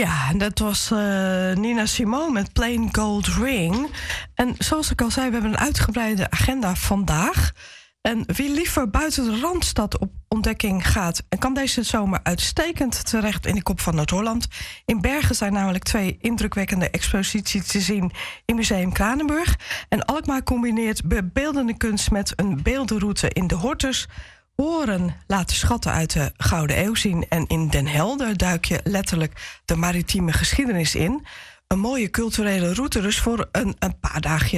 Ja, en dat was Nina Simone met Plain Gold Ring. En zoals ik al zei, we hebben een uitgebreide agenda vandaag. En wie liever buiten de Randstad op ontdekking gaat, kan deze zomer uitstekend terecht in de Kop van Noord-Holland. In Bergen zijn namelijk 2 indrukwekkende exposities te zien in Museum Kranenburg. En Alkmaar combineert beeldende kunst met een beeldenroute in de Hortus. Horen laat de schatten uit de Gouden Eeuw zien. En in Den Helder duik je letterlijk de maritieme geschiedenis in. Een mooie culturele route dus voor een paar dagjes